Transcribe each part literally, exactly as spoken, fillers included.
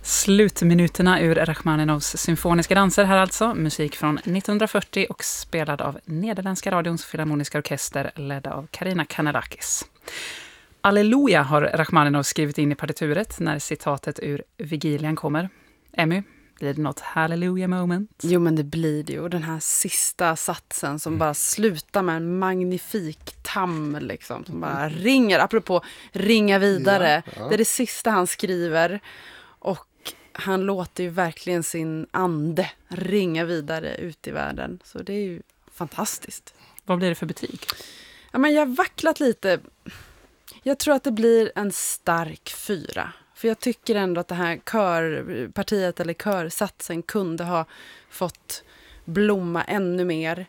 Slutminuterna ur Rachmaninovs symfoniska danser här alltså. Musik från nittonhundrafyrtio och spelad av Nederländska radions filharmoniska orkester ledda av Karina Kanellakis. Alleluja har Rachmaninov skrivit in i partituret när citatet ur Vigilian kommer. Emmy, blir det något hallelujah moment? Jo, men det blir det ju. Och den här sista satsen som bara slutar med en magnifik tam liksom, som bara ringer, apropå ringa vidare. Ja, ja. Det är det sista han skriver. Och han låter ju verkligen sin ande ringa vidare ut i världen. Så det är ju fantastiskt. Vad blir det för betyg? Ja, men jag har vacklat lite. Jag tror att det blir en stark fyra. För jag tycker ändå att det här körpartiet eller körsatsen kunde ha fått blomma ännu mer.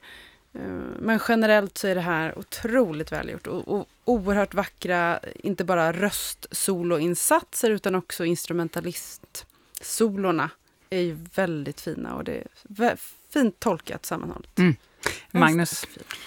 Men generellt så är det här otroligt välgjort och, och oerhört vackra, inte bara röstsoloinsatser utan också instrumentalistsolorna är ju väldigt fina och det är fint tolkat sammanhållet. Mm. Magnus?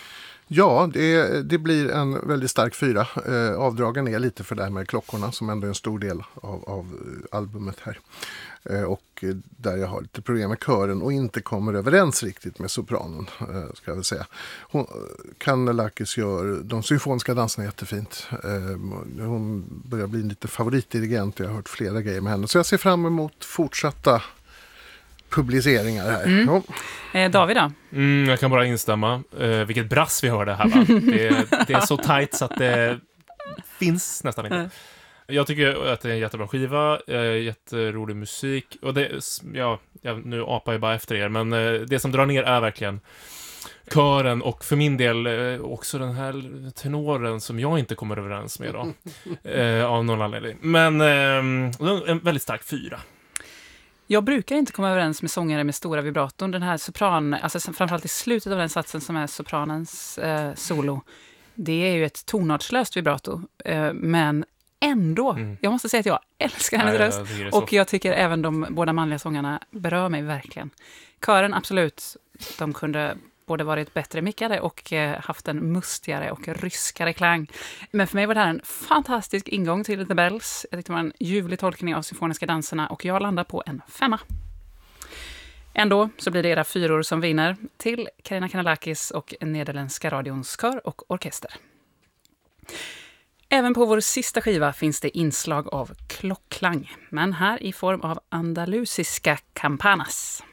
Ja, det, det blir en väldigt stark fyra. Eh, avdragen är lite för det här med klockorna som ändå är en stor del av, av albumet här. Eh, och där jag har lite problem med kören och inte kommer överens riktigt med sopranen, eh, ska jag väl säga. Hon, Kanellakis gör de symfoniska danserna jättefint. Eh, hon börjar bli lite favoritdirigent. Jag har hört flera grejer med henne. Så jag ser fram emot fortsatta publiceringar här. Mm. Ja. Eh, David då? Mm, jag kan bara instämma. Eh, vilket brass vi hörde här, va? Det, det är så tajt så att det finns nästan inte. Mm. Jag tycker att det är en jättebra skiva, eh, jätterolig musik. Och det, ja, jag, nu apar jag bara efter er, men eh, det som drar ner är verkligen kören och för min del eh, också den här tenoren som jag inte kommer överens med då. Eh, av någon anledning. Men eh, en väldigt stark fyra. Jag brukar inte komma överens med sångare med stora vibraton. Den här sopran, alltså framförallt i slutet av den satsen som är sopranens eh, solo. Det är ju ett tonartslöst vibrato. Eh, men ändå, mm. jag måste säga att jag älskar hennes ja, röst. jag och jag tycker även de båda manliga sångarna berör mig verkligen. Kören, absolut. De kunde både varit bättre mickade och eh, haft en mustigare och ryskare klang. Men för mig var det här en fantastisk ingång till The Bells. Jag tyckte det var en ljuvlig tolkning av symfoniska danserna och jag landar på en femma. Ändå så blir det era fyror som vinner till Karina Kanellakis och Nederländska radions kör och orkester. Även på vår sista skiva finns det inslag av klockklang, men här i form av andalusiska campanas.